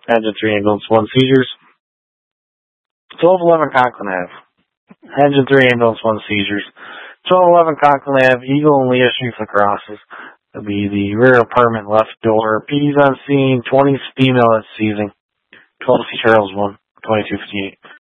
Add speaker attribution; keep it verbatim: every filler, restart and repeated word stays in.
Speaker 1: Engine three ambulance one seizures. twelve eleven Conklin Ave. Engine three ambulance one seizures. twelve eleven Conklin Ave, Eagle and Leah Street crosses. That'll be the rear apartment left door. P D's on scene, twenty female that's seizing. twelve C Charles one, twenty-two fifty-eight.